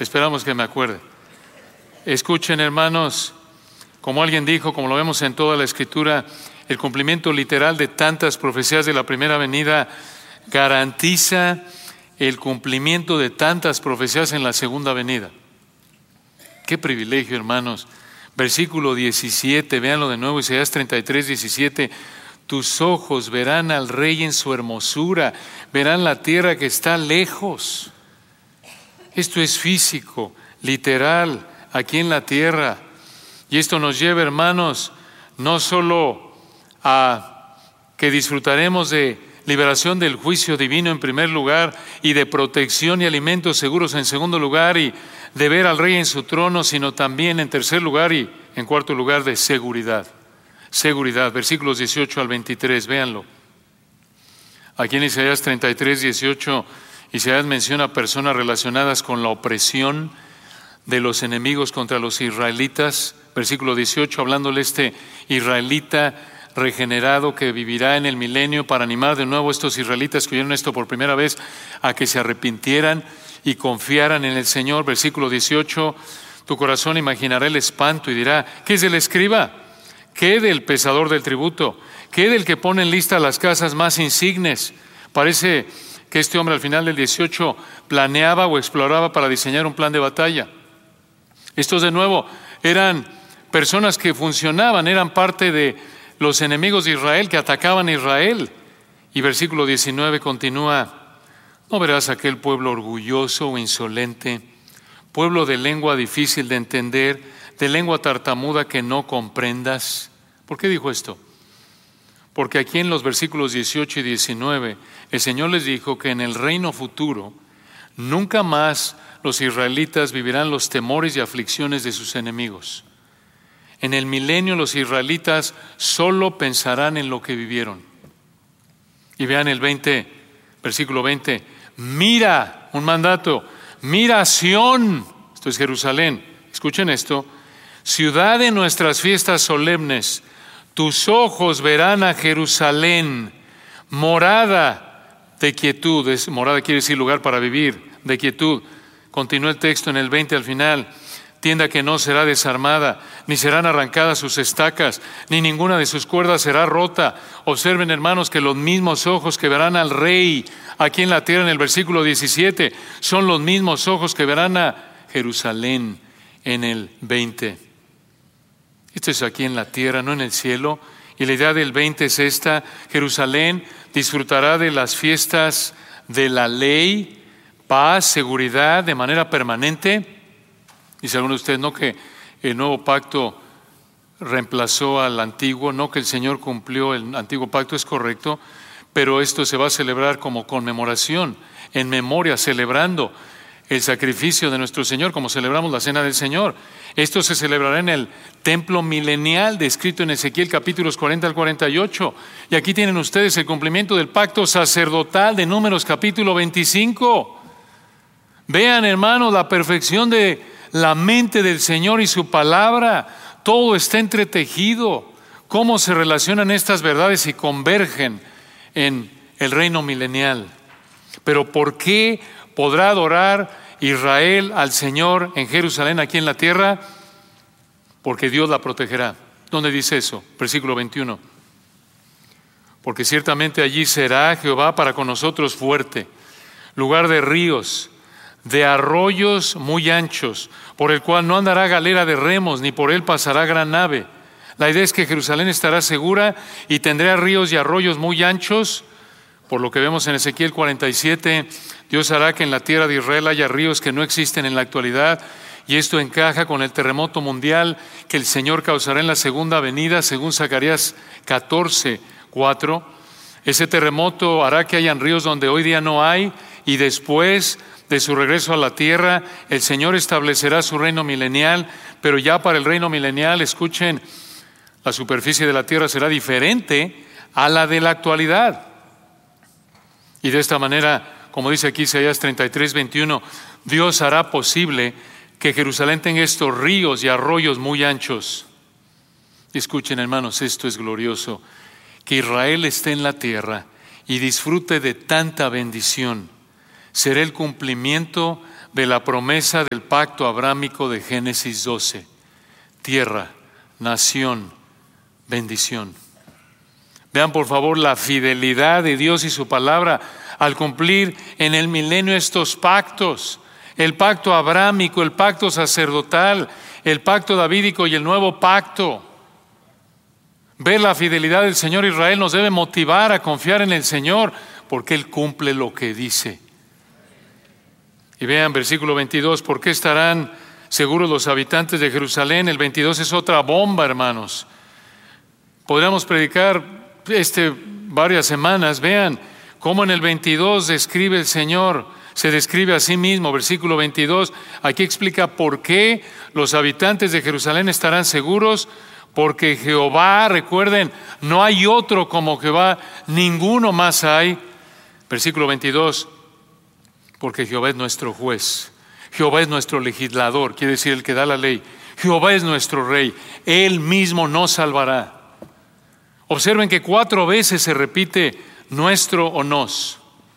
esperamos que me acuerde. Escuchen, hermanos, como alguien dijo, como lo vemos en toda la Escritura, el cumplimiento literal de tantas profecías de la primera venida garantiza el cumplimiento de tantas profecías en la segunda venida. Qué privilegio, hermanos. Versículo 17, véanlo de nuevo, Isaías 33, 17. Tus ojos verán al Rey en su hermosura, verán la tierra que está lejos. Esto es físico, literal, aquí en la tierra. Y esto nos lleva, hermanos, no solo a que disfrutaremos de liberación del juicio divino en primer lugar y de protección y alimentos seguros en segundo lugar y de ver al Rey en su trono, sino también en tercer lugar y en cuarto lugar de seguridad. Seguridad, versículos 18 al 23, véanlo. Aquí en Isaías 33, 18, Isaías menciona personas relacionadas con la opresión de los enemigos contra los israelitas. Versículo 18, hablándole este israelita regenerado que vivirá en el milenio para animar de nuevo a estos israelitas que oyeron esto por primera vez a que se arrepintieran y confiaran en el Señor. Versículo 18, tu corazón imaginará el espanto y dirá, ¿qué es del escriba? ¿Qué del pesador del tributo? ¿Qué del que pone en lista las casas más insignes? Parece que este hombre al final del 18 planeaba o exploraba para diseñar un plan de batalla. Estos de nuevo eran personas que funcionaban, eran parte de los enemigos de Israel que atacaban a Israel. Y versículo 19 continúa, no verás aquel pueblo orgulloso o insolente, pueblo de lengua difícil de entender, de lengua tartamuda que no comprendas. ¿Por qué dijo esto? Porque aquí en los versículos 18 y 19, el Señor les dijo que en el reino futuro nunca más los israelitas vivirán los temores y aflicciones de sus enemigos. En el milenio los israelitas solo pensarán en lo que vivieron. Y vean el 20, versículo 20, mira, un mandato, mira Sión, esto es Jerusalén, escuchen esto, ciudad de nuestras fiestas solemnes, tus ojos verán a Jerusalén, morada de quietud. Morada quiere decir lugar para vivir, de quietud. Continúa el texto en el 20 al final. Tienda que no será desarmada, ni serán arrancadas sus estacas, ni ninguna de sus cuerdas será rota. Observen, hermanos, que los mismos ojos que verán al Rey aquí en la tierra, en el versículo 17, son los mismos ojos que verán a Jerusalén en el 20. Esto es aquí en la tierra, no en el cielo. Y la idea del 20 es esta: Jerusalén disfrutará de las fiestas de la ley, paz, seguridad de manera permanente. Dice alguno de ustedes, no que el nuevo pacto reemplazó al antiguo, no que el Señor cumplió el antiguo pacto, es correcto, pero esto se va a celebrar como conmemoración, en memoria, celebrando el sacrificio de nuestro Señor, como celebramos la cena del Señor. Esto se celebrará en el templo milenial, descrito en Ezequiel capítulos 40 al 48. Y aquí tienen ustedes el cumplimiento del pacto sacerdotal de Números capítulo 25. Vean, hermanos, la perfección de la mente del Señor y su palabra. Todo está entretejido. Cómo se relacionan estas verdades y convergen en el reino milenial. Pero ¿por qué podrá adorar Israel al Señor en Jerusalén, aquí en la tierra? Porque Dios la protegerá. ¿Dónde dice eso? Versículo 21. Porque ciertamente allí será Jehová para con nosotros fuerte, lugar de ríos, de arroyos muy anchos, por el cual no andará galera de remos, ni por él pasará gran nave. La idea es que Jerusalén estará segura y tendrá ríos y arroyos muy anchos. Por lo que vemos en Ezequiel 47, Dios hará que en la tierra de Israel haya ríos que no existen en la actualidad, y esto encaja con el terremoto mundial que el Señor causará en la segunda venida, según Zacarías 14:4. Ese terremoto hará que hayan ríos donde hoy día no hay, y después de su regreso a la tierra, el Señor establecerá su reino milenial, pero ya para el reino milenial, escuchen, la superficie de la tierra será diferente a la de la actualidad. Y de esta manera, como dice aquí Isaías 33:21, Dios hará posible que Jerusalén tenga estos ríos y arroyos muy anchos. Y escuchen, hermanos, esto es glorioso, que Israel esté en la tierra y disfrute de tanta bendición. Será el cumplimiento de la promesa del pacto abrámico de Génesis 12. Tierra, nación, bendición. Vean por favor la fidelidad de Dios y su palabra al cumplir en el milenio estos pactos. El pacto abrámico, el pacto sacerdotal, el pacto davídico y el nuevo pacto. Ver la fidelidad del Señor Israel nos debe motivar a confiar en el Señor porque Él cumple lo que dice. Y vean versículo 22, ¿por qué estarán seguros los habitantes de Jerusalén? El 22 es otra bomba, hermanos. Podríamos predicar varias semanas. Vean cómo en el 22 describe el Señor, se describe a sí mismo. Versículo 22, aquí explica por qué los habitantes de Jerusalén estarán seguros. Porque Jehová, recuerden, no hay otro como Jehová, ninguno más hay. Versículo 22, porque Jehová es nuestro juez, Jehová es nuestro legislador, quiere decir el que da la ley. Jehová es nuestro rey, Él mismo nos salvará. Observen que 4 veces se repite nuestro o nos,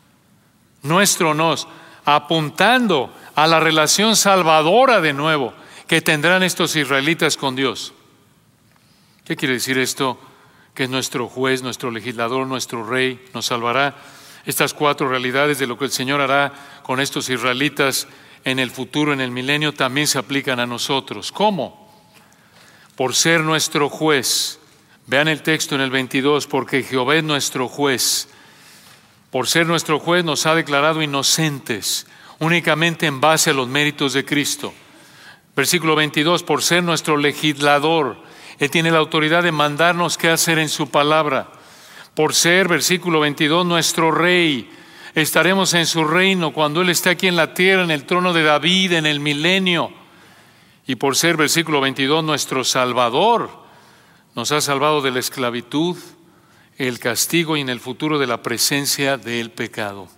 apuntando a la relación salvadora de nuevo que tendrán estos israelitas con Dios. ¿Qué quiere decir esto? Que es nuestro juez, nuestro legislador, nuestro rey, nos salvará. Estas 4 realidades de lo que el Señor hará con estos israelitas en el futuro, en el milenio, también se aplican a nosotros. ¿Cómo? Por ser nuestro juez. Vean el texto en el 22, porque Jehová es nuestro juez. Por ser nuestro juez nos ha declarado inocentes, únicamente en base a los méritos de Cristo. Versículo 22, por ser nuestro legislador. Él tiene la autoridad de mandarnos qué hacer en su palabra. Por ser, versículo 22, nuestro rey. Estaremos en su reino cuando Él esté aquí en la tierra, en el trono de David, en el milenio. Y por ser, versículo 22, nuestro salvador. Nos ha salvado de la esclavitud, el castigo y en el futuro de la presencia del pecado.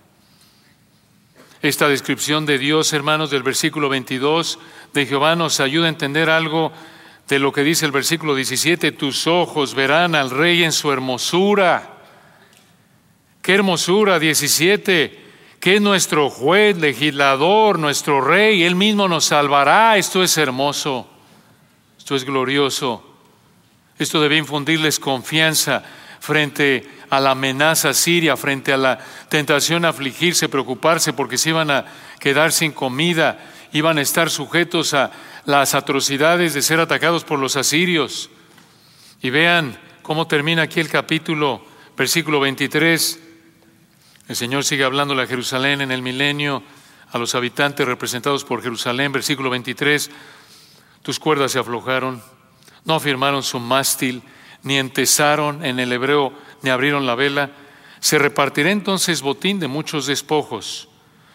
Esta descripción de Dios, hermanos, del versículo 22 de Jehová nos ayuda a entender algo de lo que dice el versículo 17, tus ojos verán al Rey en su hermosura. ¡Qué hermosura! 17, que es nuestro juez, legislador, nuestro Rey, Él mismo nos salvará. Esto es hermoso, esto es glorioso. Esto debe infundirles confianza frente a la amenaza siria, frente a la tentación a afligirse, preocuparse porque se iban a quedar sin comida, iban a estar sujetos a las atrocidades de ser atacados por los asirios. Y vean cómo termina aquí el capítulo, versículo 23. El Señor sigue hablándole a Jerusalén en el milenio, a los habitantes representados por Jerusalén. Versículo 23, tus cuerdas se aflojaron, no afirmaron su mástil, ni entesaron en el hebreo, ni abrieron la vela. Se repartirá entonces botín de muchos despojos.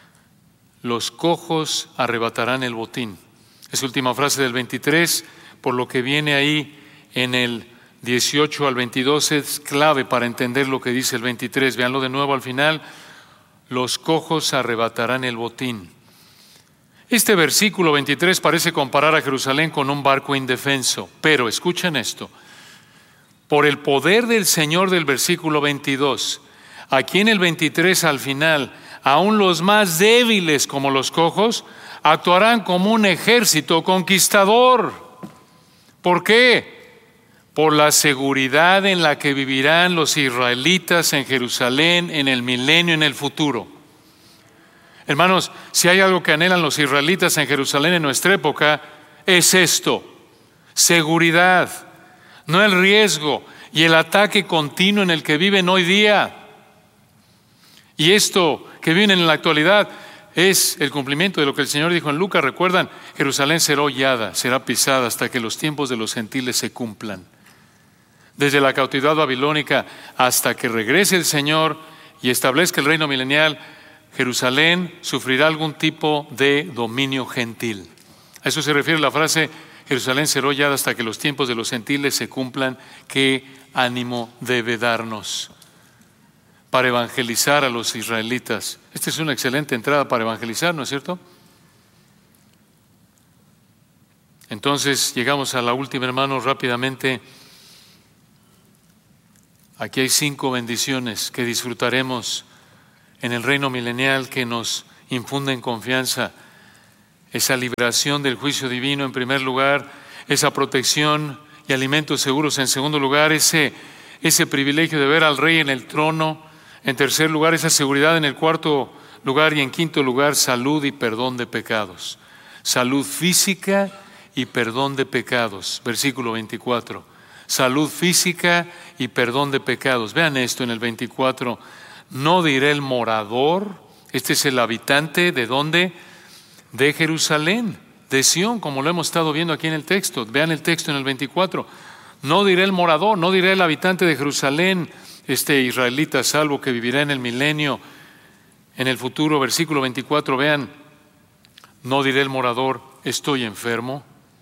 Los cojos arrebatarán el botín. Esa última frase del 23, por lo que viene ahí en el 18 al 22, es clave para entender lo que dice el 23. Veanlo de nuevo al final. Los cojos arrebatarán el botín. Este versículo 23 parece comparar a Jerusalén con un barco indefenso, pero escuchen esto. Por el poder del Señor del versículo 22, aquí en el 23 al final, aún los más débiles como los cojos actuarán como un ejército conquistador. ¿Por qué? Por la seguridad en la que vivirán los israelitas en Jerusalén en el milenio, en el futuro. Hermanos, si hay algo que anhelan los israelitas en Jerusalén en nuestra época, es esto: seguridad, no el riesgo y el ataque continuo en el que viven hoy día. Y esto que viven en la actualidad es el cumplimiento de lo que el Señor dijo en Lucas. Recuerdan, Jerusalén será hollada, será pisada hasta que los tiempos de los gentiles se cumplan. Desde la cautividad babilónica hasta que regrese el Señor y establezca el reino milenial, Jerusalén sufrirá algún tipo de dominio gentil. A eso se refiere la frase: Jerusalén será hollada hasta que los tiempos de los gentiles se cumplan. ¿Qué ánimo debe darnos para evangelizar a los israelitas? Esta es una excelente entrada para evangelizar, ¿no es cierto? Entonces llegamos a la última, hermanos, rápidamente. Aquí hay 5 bendiciones que disfrutaremos en el reino milenial que nos infunden confianza esa liberación del juicio divino en primer lugar, esa protección y alimentos seguros en segundo lugar, ese privilegio de ver al Rey en el trono en tercer lugar, esa seguridad en el cuarto lugar, y en quinto lugar, salud y perdón de pecados. Salud física y perdón de pecados. Versículo 24. Salud física y perdón de pecados. Vean esto en el 24. No diré el morador. Este es el habitante, ¿de dónde? De Jerusalén, de Sión, como lo hemos estado viendo aquí en el texto. Vean el texto en el 24. No diré el morador, no diré el habitante de Jerusalén, este israelita salvo que vivirá en el milenio, en el futuro. Versículo 24, vean. No diré el morador, estoy enfermo.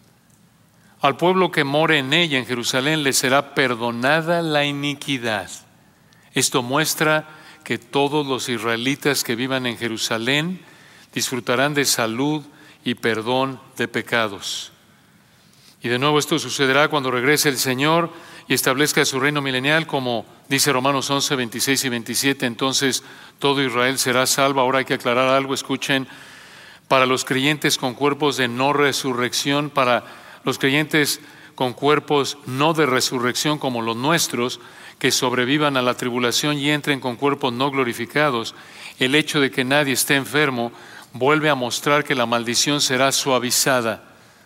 Al pueblo que more en ella, en Jerusalén, le será perdonada la iniquidad. Esto muestra que todos los israelitas que vivan en Jerusalén disfrutarán de salud y perdón de pecados. Y de nuevo esto sucederá cuando regrese el Señor y establezca su reino milenial, como dice Romanos 11, 26 y 27. Entonces todo Israel será salvo. Ahora hay que aclarar algo, escuchen. Para los creyentes con cuerpos de no resurrección, para los creyentes con cuerpos no de resurrección como los nuestros, que sobrevivan a la tribulación y entren con cuerpos no glorificados, el hecho de que nadie esté enfermo vuelve a mostrar que la maldición será suavizada,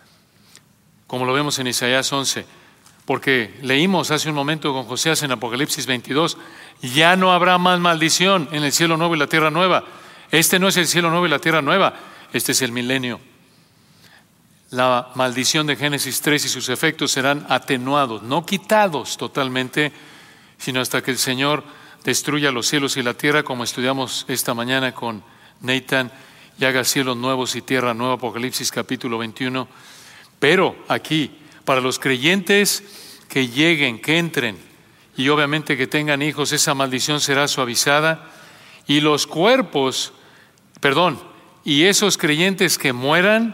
como lo vemos en Isaías 11, porque leímos hace un momento con Josías en Apocalipsis 22, ya no habrá más maldición en el cielo nuevo y la tierra nueva. Este no es el cielo nuevo y la tierra nueva, este es el milenio. La maldición de Génesis 3 y sus efectos serán atenuados, no quitados totalmente, sino hasta que el Señor destruya los cielos y la tierra, como estudiamos esta mañana con Nathan, y haga cielos nuevos y tierra nueva, Apocalipsis capítulo 21. Pero aquí, para los creyentes que lleguen, que entren, y obviamente que tengan hijos, esa maldición será suavizada, y los cuerpos, y esos creyentes que mueran,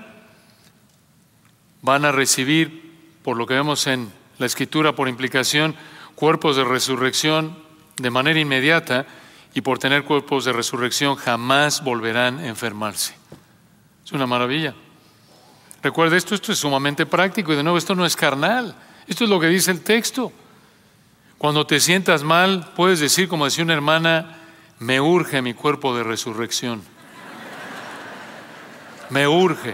van a recibir, por lo que vemos en la Escritura, por implicación, cuerpos de resurrección de manera inmediata, y por tener cuerpos de resurrección jamás volverán a enfermarse. Es una maravilla. Recuerda esto es sumamente práctico, y de nuevo esto no es carnal, esto es lo que dice el texto. Cuando te sientas mal, puedes decir, como decía una hermana, me urge mi cuerpo de resurrección. Me urge.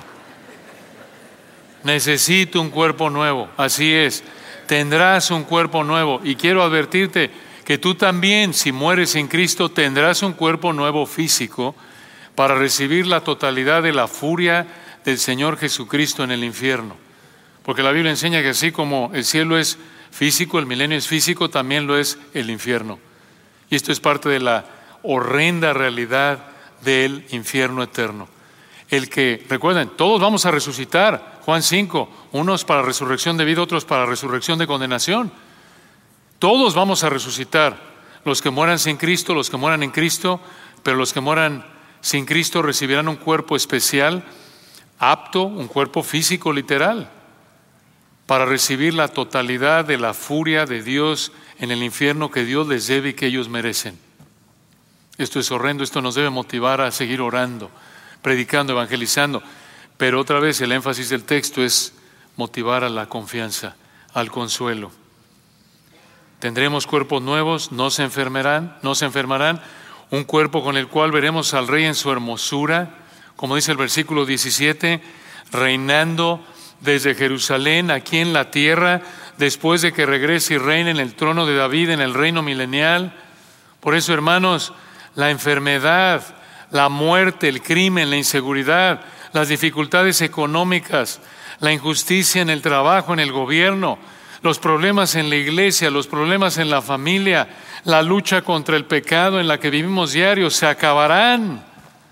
Necesito un cuerpo nuevo. Así es, tendrás un cuerpo nuevo. Y quiero advertirte que tú también, si mueres en Cristo, tendrás un cuerpo nuevo físico para recibir la totalidad de la furia del Señor Jesucristo en el infierno. Porque la Biblia enseña que así como el cielo es físico, el milenio es físico, también lo es el infierno. Y esto es parte de la horrenda realidad del infierno eterno. El que, recuerden, todos vamos a resucitar. Juan 5, unos para resurrección de vida, otros para resurrección de condenación. Todos vamos a resucitar. Los que mueran sin Cristo, los que mueran en Cristo, pero los que mueran sin Cristo recibirán un cuerpo especial, apto, un cuerpo físico literal, para recibir la totalidad de la furia de Dios en el infierno que Dios les debe y que ellos merecen. Esto es horrendo, esto nos debe motivar a seguir orando, predicando, evangelizando, pero otra vez el énfasis del texto es motivar a la confianza, al consuelo. Tendremos cuerpos nuevos, no se enfermarán, un cuerpo con el cual veremos al Rey en su hermosura, como dice el versículo 17, reinando desde Jerusalén aquí en la tierra, después de que regrese y reine en el trono de David, en el reino milenial. Por eso, hermanos, la enfermedad, la muerte, el crimen, la inseguridad, las dificultades económicas, la injusticia en el trabajo, en el gobierno, los problemas en la iglesia, los problemas en la familia, la lucha contra el pecado en la que vivimos diario, se acabarán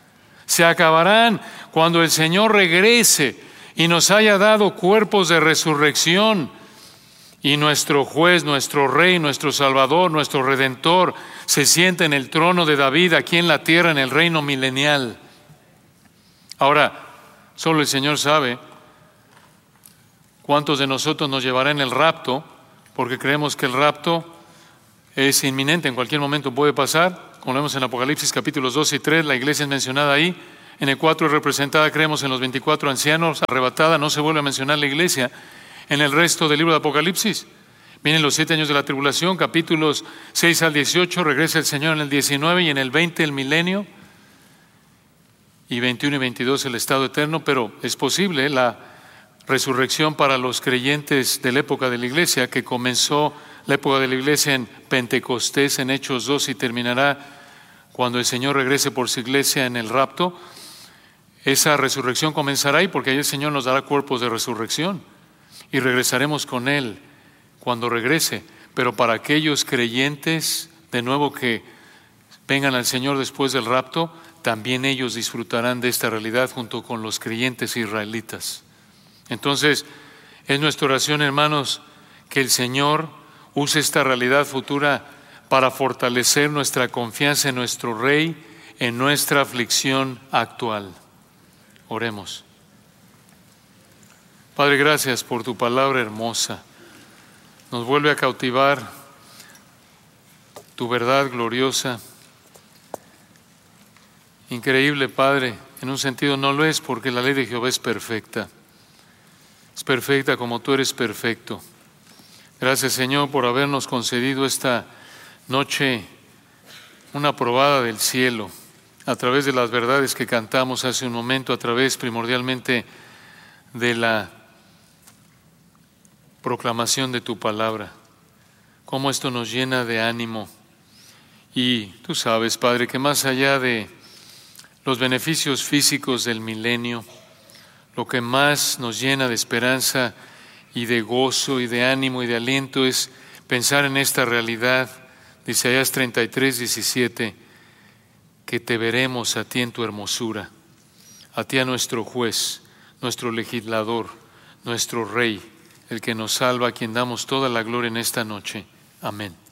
cuando el Señor regrese y nos haya dado cuerpos de resurrección, y nuestro juez, nuestro Rey, nuestro Salvador, nuestro Redentor se sienta en el trono de David aquí en la tierra, en el reino milenial. Ahora, solo el Señor sabe cuántos de nosotros nos llevará en el rapto, porque creemos que el rapto es inminente, en cualquier momento puede pasar. Como vemos en Apocalipsis capítulos 2 y 3, la iglesia es mencionada ahí. En el 4 es representada, creemos, en los 24 ancianos, arrebatada, no se vuelve a mencionar la iglesia en el resto del libro de Apocalipsis. Vienen los 7 años de la tribulación, capítulos 6 al 18, regresa el Señor en el 19 y en el 20 el milenio, y 21 y 22 el estado eterno, pero es posible la resurrección para los creyentes de la época de la iglesia, que comenzó la época de la iglesia en Pentecostés, en Hechos 2, y terminará cuando el Señor regrese por su iglesia en el rapto. Esa resurrección comenzará ahí, porque ahí el Señor nos dará cuerpos de resurrección y regresaremos con Él cuando regrese. Pero para aquellos creyentes, de nuevo, que vengan al Señor después del rapto, también ellos disfrutarán de esta realidad junto con los creyentes israelitas. Entonces, es nuestra oración, hermanos, que el Señor use esta realidad futura para fortalecer nuestra confianza en nuestro Rey, en nuestra aflicción actual. Oremos. Padre, gracias por tu palabra hermosa. Nos vuelve a cautivar tu verdad gloriosa. Increíble, Padre, en un sentido no lo es, porque la ley de Jehová es perfecta. Es perfecta como tú eres perfecto. Gracias, Señor, por habernos concedido esta noche una probada del cielo a través de las verdades que cantamos hace un momento, a través primordialmente de la proclamación de tu palabra. Cómo esto nos llena de ánimo. Y tú sabes, Padre, que más allá de los beneficios físicos del milenio, lo que más nos llena de esperanza y de gozo y de ánimo y de aliento es pensar en esta realidad de Isaías 33:17, que te veremos a ti en tu hermosura, a ti, a nuestro juez, nuestro legislador, nuestro Rey, el que nos salva, a quien damos toda la gloria en esta noche. Amén.